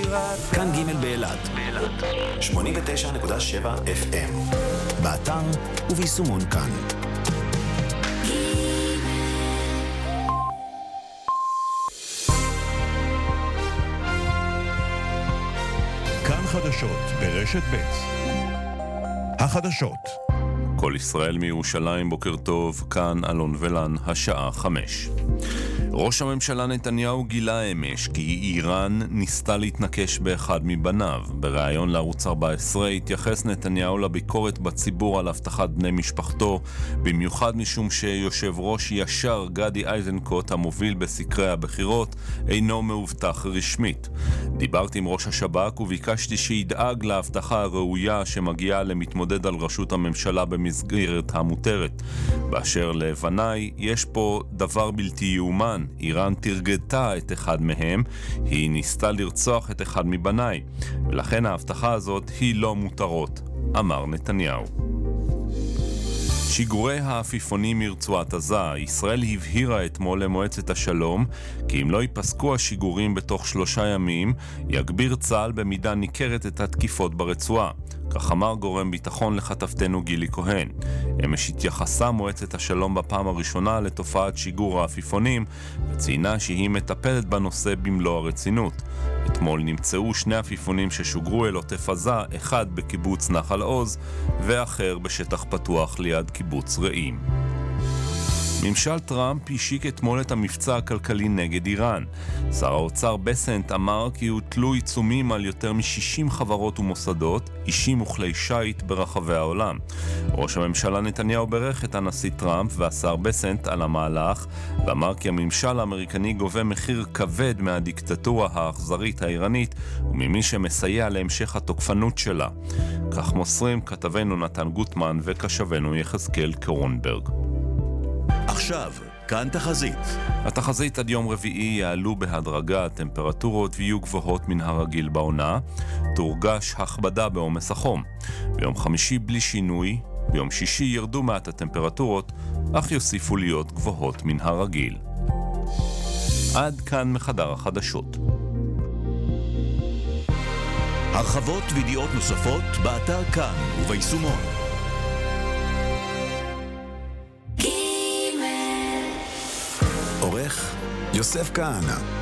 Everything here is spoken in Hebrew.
כאן ג' באילת 89.7 FM, באתר וביישומון כאן. כאן חדשות ברשת ב'. החדשות. כל ישראל מירושלים, בוקר טוב, כאן אלון ולן, השעה 5. ראש הממשלה נתניהו גילה אמש כי איראן ניסתה להתנקש באחד מבניו. בריאיון לערוץ 14 התייחס נתניהו לביקורת בציבור על הבטחת בני משפחתו, במיוחד משום שיושב ראש ישר גדי איזנקוט המוביל בסקרי הבחירות אינו מאובטח רשמית. דיברתי עם ראש השב"כ וביקשתי שידאג להבטחה הראויה שמגיעה למתמודד על ראשות הממשלה במסגרת המותרת. באשר לבניי, יש פה דבר בלתי יאומן. איראן תרגתה את אחד מהם, היא ניסתה לרצוח את אחד מבניי, ולכן ההבטחה הזאת היא לא מותרות, אמר נתניהו. שיגורי העפיפונים מרצועת עזה. ישראל הבהירה אתמול למועצת השלום כי אם לא ייפסקו השיגורים בתוך 3 ימים, יגביר צה"ל במידה ניכרת את התקיפות ברצועה. כך אמר גורם ביטחון לכתבתנו גילי כהן. אמש התייחסה מועצת השלום בפעם הראשונה לתופעת שיגור העפיפונים, וציינה שהיא מטפלת בנושא במלוא הרצינות. אתמול נמצאו 2 עפיפונים ששוגרו אל עוטף עזה, אחד בקיבוץ נחל עוז ואחר בשטח פתוח ליד קיבוץ רעים. ממשל טראמפ השיק אתמול את המבצע הכלכלי נגד איראן. שר האוצר בסנט אמר כי הוטלו עיצומים על יותר מ-60 חברות ומוסדות, אישים וכלי שייט ברחבי העולם. ראש הממשלה נתניהו ברך את הנשיא טראמפ והשר בסנט על המהלך, ואמר כי הממשל האמריקני גובה מחיר כבד מהדיקטטורה האכזרית האיראנית, וממי שמסייע להמשך התוקפנות שלה. כך מוסרים כתבנו נתן גוטמן וקשבנו יחזקאל קרונברג. עכשיו, כאן תחזית. התחזית עד יום רביעי יעלו בהדרגה הטמפרטורות ויהיו גבוהות מן הרגיל בעונה. תורגש הכבדה בעומס החום. ביום חמישי בלי שינוי, ביום שישי ירדו מעט הטמפרטורות, אך יוסיפו להיות גבוהות מן הרגיל. עד כאן מחדר החדשות. הרחבות וידיעות נוספות באתר כאן וביישומון. עורך יוסף כהנא.